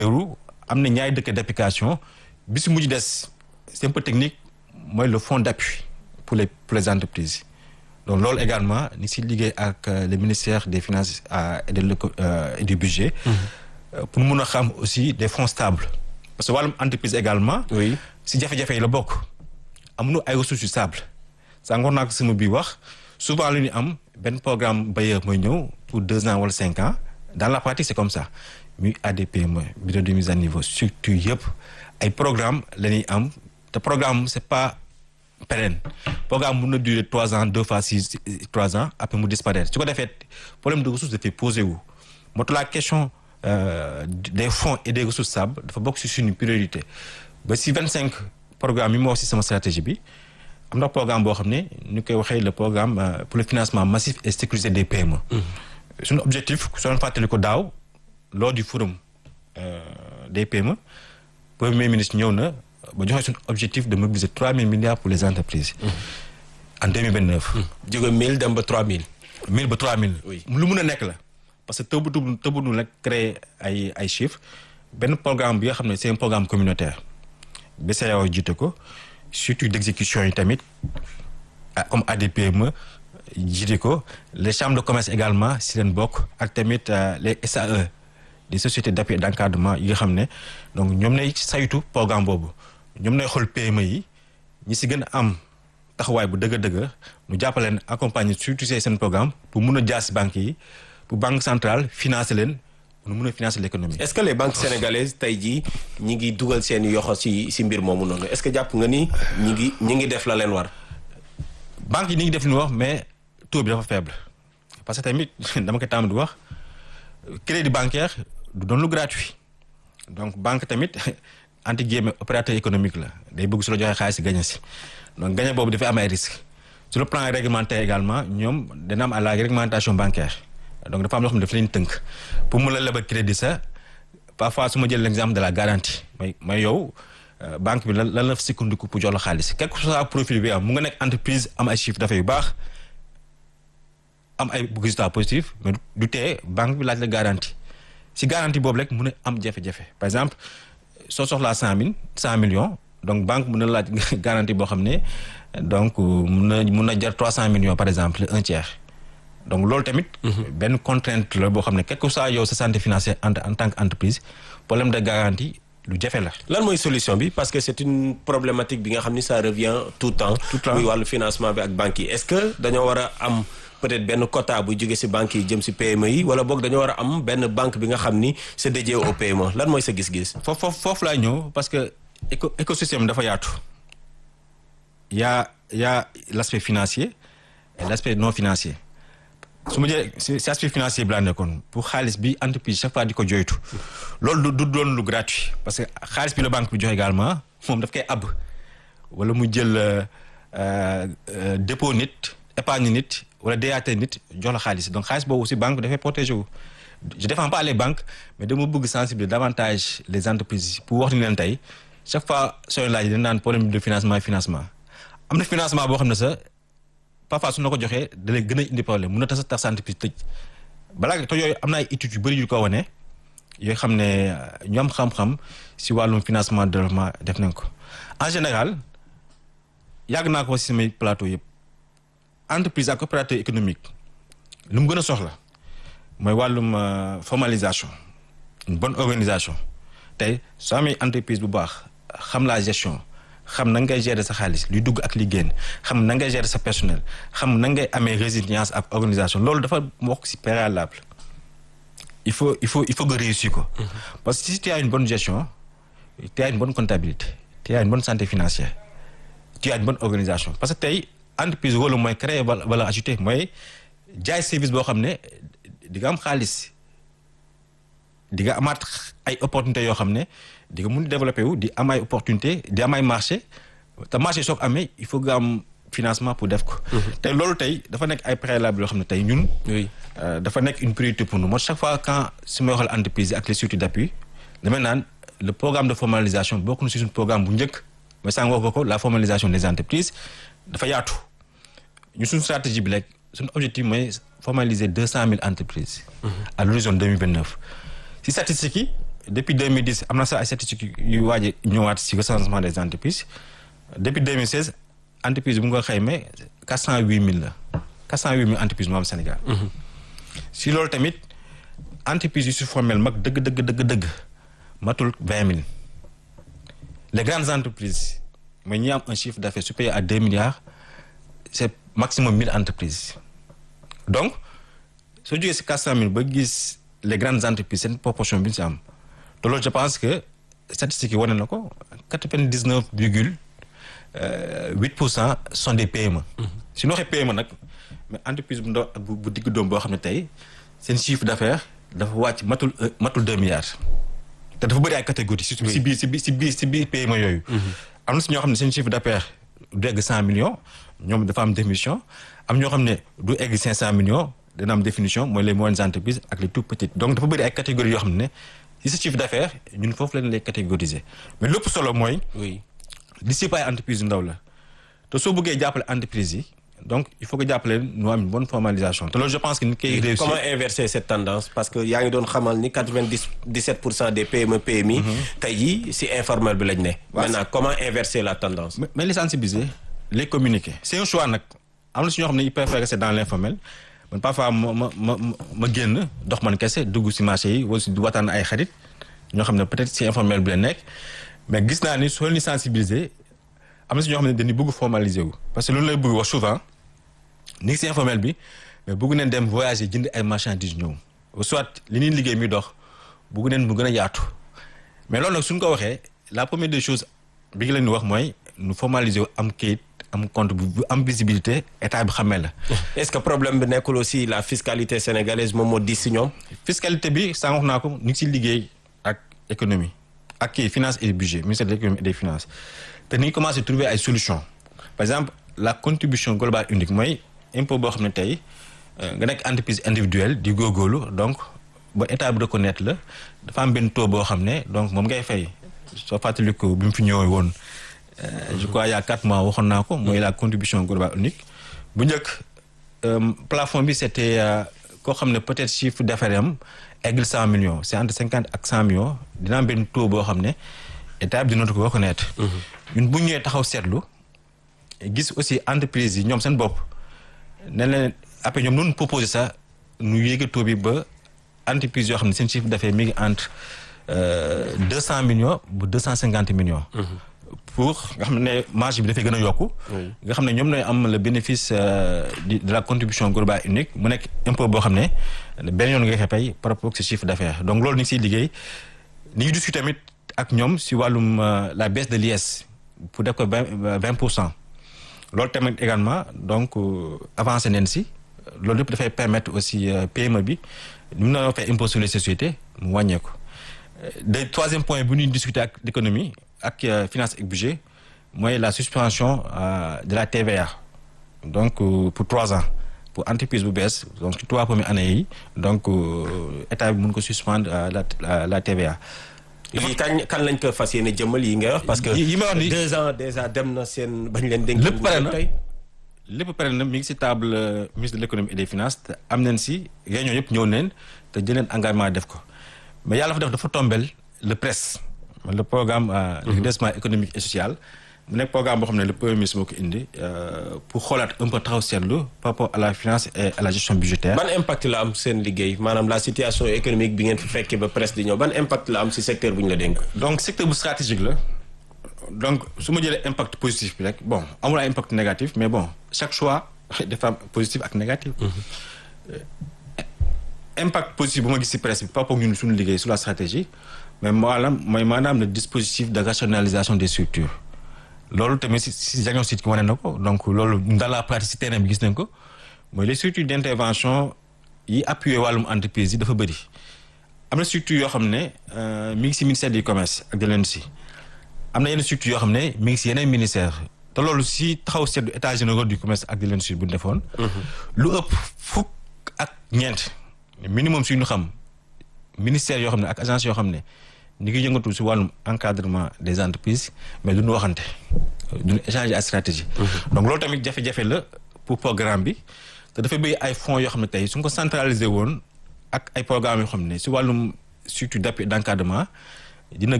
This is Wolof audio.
am na ñaari décret d'application bi si mujj des c'est un peu technique mooy le fonds d'appui pour les entreprises donc loolu également ni si liggéey ak le ministère des finances et du budget pour mun a xam aussi des fonds stables parce que wàllum entreprise également si jafe-jafe yi la bokk amuñu ay ressources yu stables saa ngoon naa ko sama bii wax souvent lu ñu am benn programme bailleur mooy ñëw pour 2 ans wala 5 ans dans la pratique c'est comme ça muy ADPME bureau de mise à niveau structure yëpp ay programme la ñuy am te programme c'est pas pérenne programme mun na durer 3 ans 2 fois 3 ans après mu disparaître su ko defee problème de ressources dafay posé wu moo tax la question des fonds et des ressources stables dafa bokk ci suñu priorité ba si 25 programmes yi ma wax ci sama stratégie bi am na programme boo xam ne ñu koy waxee le programme pour le financement massif et sécurisé des PME. suñu objectif soo fàttali ko daaw lors du forum des PME premier ministre ñëw na ba joxe suñu objectif de mobiliser 3000 milliards pour les entreprises. en 2029. jóge 1000 dem ba 3000. 1000 ba 3000. oui lu mun a nekk la parce que tëbuñu nag créer ay chiffres benn programme bi nga xam ne c'est un programme communautaire BCEAO jiite ko. surtout d'exécution yi tamit comme ADPME jiite ko les chambres de commerce également si leen bokk ak tamit les SAE des sociétés d'appui et d'encadrement yi nga xam ne donc ñoom nay saytu programme boobu ñoom nay xool PME yi ñi si gën a am taxawaay bu dëgg-dëgg ñu jàppaleen accompagner surtout seen programme pour mun a jaar si banques yi pour banque centrale financer leen nu mun a financer l'économie. est-ce que les banques sénégalaises tey jii ñi ngi dugal seen yoxo ci mbir moomu noonu est-ce que jàpp nga ni ñi ngi def la leen war. banques yi ni ngi def li ñu wax mais taux bi dafa faible parce que tamit dama koy tàmm di wax crédit bancaire du doon lu gratuit donc banque tamit entre guillemets opérateur économique la day bëgg su la joxee xaalis si gagné si donc gagné boobu dafay am ay risques sur le plan réglementaire également ñoom dana am à la réglementation bancaire. donc dafa am loo xam ne daf leen tënk pour mu la lebal crédit ça parfois su ma jël l'exemple de la garantie may yow banque bi lan la sukkandiku pour jox la xaalis quel que soit profil bi am mu nga nekk entreprise am ay chiffres d'affaires yu baax am ay résultats positifs mais du tee banque bi laaj la garantie si garantie boobu rek mun a am jafe-jafe par exemple soo soxlaa 100 millions donc banque mun na laaj garantie boo xam ne donc mun na jar 300 millions par exemple un tiers. donc loolu tamit. benn contrainte la boo xam ne quel que soit yow sa santé financière en tant qu'entreprise problème de garantie lu jafe la. lan mooy solution bi parce que c'est une problématique bi nga xam ni ça revient tout le temps. muy wàllu financement bi ak banques yi est-ce que dañoo war a am peut-être benn quota bu jóge ci banques yi jëm ci PME yi wala boog dañoo war a am benn banque bi nga xam ni c'est dédié au PME lan mooy sa gis-gis. foofu laa ñëw parce que écosystème dafa yaatu. y a l'aspect financier et l'aspect non financier. su ma jëlee si aspect financier bi laa nekkoon pour xaalis bi entreprise chaque fois di ko joytu loolu du doon lu gratuit parce que xaalis bi la banque bi joxe également moom daf koy àbb wala mu jël dépôt nit épargne nit wala DAT nit jox la xaalis donc xaalis boobu aussi banque bi dafay protéger wu. je défends pas les banques mais dama bëgg sensibiliser davantage les entreprises pour wax ni leen tey chaque fois sooy laaj dañ naan problème de financement am na financement boo xam ne sax. parfois su na ko joxee da lay gën a indi problème mun na tax entreprise tëj balaa te yooyu am na ay études yu bëri yu ko wane yoo xam ne ñu am xam-xam si wàllum financement de développement def nañ ko en général yàgg naa ko si samay plateau yëpp entreprise ak opérateur économique lu mu gën a soxla mooy wàllum formalisation une bonne organisation tey soo amee entreprise bu baax xam la gestion. xam na ngay gérer sa xaalis luy dugg ak li génn xam na ngay gérer sa personnel xam na ngay amee résilience ak organisation loolu dafa bokk ci préalable il faut nga réussir ko. parce que si tu as une bonne gestion tu as une bonne comptabilité tu as une bonne santé financière tu as une bonne organisation parce que tey entreprise rôle mooy créer valeur ajoutée mooy jaay service boo xam ne di nga am xaalis di nga amaat ay opportunités yoo xam ne. di nga mun développer wu di am ay opportunité di am ay marché te marché soo ko amee il faut nga am financement pour def ko. te loolu tey dafa nekk ay préalable yoo xam ne tey ñun. dafa nekk une priorité pour nous moo chaque fois quand su ma waxal entreprise ak les structures d'appui damay naan le programme de formalisation bokk na ci suñu programme bu njëkk mais sànq wax ko la formalisation des entreprises dafa yaatu ñu suñu stratégie bi rek suñu objectif mooy formaliser 200 000 entreprises. à l'horizon 2029 ci statistiques yi. depuis 2010 am na sax ay statistiques yu waaj a ñëwaat si recensement des entreprises depuis 2016 entreprise bu nga xayma 408000 la 408000 entreprises moo am Sénégal. si loolu tamit entreprise yu si formel mag dëgg matul 20000 les grandes entreprises mais ñi am un chiffre d'affaires supérieur à 2 milliards c'est maximum 1000 entreprises donc soo jógee si 400000 ba gis les grandes entreprises seen proportion bi ñu si am te loolu je pense que statistiques yi wane na ko 99,8% sont des PME. si ñu waxee PME nag mais entreprise bu ndaw ak bu digg doom boo xam ne tey seen chiffre d'affaires dafa wàcc matul 2 milliards. te dafa bëri ay catégories. surtout si biir PME yooyu. am na si ñoo xam ne seen chiffre d'affaires du egg 100 millions ñoom dafa am définition am ñoo xam ne du egg 500 millions dina am définition mooy les moyennes entreprises ak les tout petites donc dafa bëri ay catégories yoo xam ne si sa chiffre d'affaires ñun foofu lañ lay catégoriser mais lépp solo mooy. oui li si ay entreprises yu ndaw la te soo bëggee jàppale entreprises yi donc il faut que jàppale ñu am une bonne formalisation te loolu je pense que nit koy réussir. Comment inverser cette tendance parce que yaa ngi doon xamal ni 97% des PME PMI. tey jii si informel bi lañ ne. maintenant comment inverser la tendance. mais les sensibiliser les communiquer c'est un choix nag am na si ñoo xam ne ils préfèrent rester dans l'informel man parfois ma génn dox man kese dugg si marché yi wala si waxtaan ay xarit ñoo xam ne peut-être si informel bi la nekk mais gis naa ni soo leen sensibiliser am na si ñoo xam ne dañuy bëgg formaliser wu parce que loolu lay bëgg wax souvent ni si informel bi mais bëgg neen dem voyager jënd ay marchandises ñëw soit li ñuy liggéey mi dox bëgg neen mu gën a yaatu mais loolu nag suñ ko waxee la première des choses bi ngi leen di wax mooy nu formaliser wu am kayit am compte bu am visibilité état bi xamee la. est-ce que problème bi nekkul aussi la fiscalité sénégalaise moom moo di si ñoom. fiscalité bi sànq wax naa ko ñu ngi si liggéey ak économie ak kii finance et budget ministère de l'économie et des finances te ni ñu commencé trouver ay solutions par exemple la contribution globale unique mooy impôt boo xam ne tey nga nekk entreprise individuelle di góorgóorlu donc ba état bi reconnaître la dafa am benn taux boo xam ne donc moom ngay fay soo fàttaliku bi mu fi ñëwee woon. je crois il y a 4 mois waxoon naa ko mooy la contribution globale unique bu njëkk plafond bi c'était koo xam ne peut-être chiffre d'affaires am egg 100 millions c'est entre 50 ak 100 millions dina am benn taux boo xam ne état bi dina ko reconnaître. ñun bu ñëwee taxaw seetlu gis aussi entreprise yi ñoom seen bopp ne leen après ñoom noonu proposé ça nu yéegi taux bi ba entreprise yoo xam ne seen chiffre d'affaires mi ngi entre 200 millions ba 250 millions. pour nga xam ne marge bi dafay gën a yokku. nga xam ne ñoom ñooy am le bénéfice de la contribution globale unique mu nekk impôt boo xam ne benn yoon nga koy fay par rapport ak ce chiffre d'affaires donc loolu ni ngi siy liggéey ni ngi discuter tamit ak ñoom si wàllum la baisse de l'IS pour def ko 20%. loolu tamit également donc avancé neen si loolu yëpp dafay permettre aussi PME bi ni mu na fay impôt sur les sociétés mu wàññeeku. de troisième point bu ñuy discuter ak l'économie ak finance et budget mooy la suspension de la TVA donc pour 3 ans pour entreprise bu bees donc 3 premières années yi donc état bi mën ko suspendre la TVA. lii kan lañ ko fas yéene jëmmal yi nga wax parce que. yi ma wax ni 2 ans déjà dem na seen bañ leen dénk. lépp pare na lépp pare na mi ngi si table ministre de l'économie et des finances te am nañ si réunion yëpp ñëw neen te jëleen engagement def ko mais yàlla dafa tombel le PRES. le programme de redressement économique et social mu nekk programme boo xam ne le premier ministre moo ko indi pour xoolaat un peu taxaw seetlu par rapport à la finance et à la gestion budgétaire. ban impact la am seen liggéey maanaam la situation économique bi ngeen fi fekkee ba presse di ñëw ban impact la am si secteur bu ñu la dénk. donc secteur bu stratégique la donc su ma jëlee impact positif bi rek bon amul ay impact négatif mais bon chaque choix dafa am positif ak négatif. impact positif bu ma gis si presse bi par rapport ak ñun suñu liggéey sur la stratégie. mais maanaam le dispositif de rationalisation des structures loolu tamit si diagnostic wane na ko donc loolu dans la pratique si terrain bi gis nañ ko mooy les structures d'intervention yi appuyer wàllum entreprise yi dafa bëri am na structure yoo xam ne mi ngi si ministère du commerce ak de l'industrie am na yenn structure yoo xam ne mi ngi si yeneen ministère te loolu si taxaw seetlu états généraux du commerce ak de l'industrie bu ñu defoon lu ëpp fukk ak ñeent minimum suñu xam ministère yoo xam ne ak agence yoo xam ne ñu ngi yëngatu si wàllum encadrement des entreprises mais duñu waxante duñu échanger ay stratégie donc loolu tamit jafe-jafe la pour programme bi te dafa bëri ay fonds yoo xam ne tey su ñu ko centraliser woon ak ay programmes yoo xam ne si wàllum structure d'appui d'encadrement dina